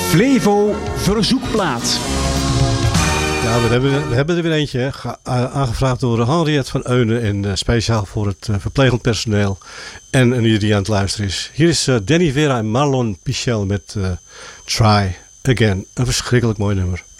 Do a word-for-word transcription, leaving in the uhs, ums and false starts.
Flevo Verzoekplaat. Ja, we hebben, we hebben er weer eentje, hè. Ge- aangevraagd door Henriette van Eunen en uh, speciaal voor het uh, verplegend personeel en en iedereen die aan het luisteren is. Hier is uh, Danny Vera en Marlon Pichel met uh, Try Again. Een verschrikkelijk mooi nummer.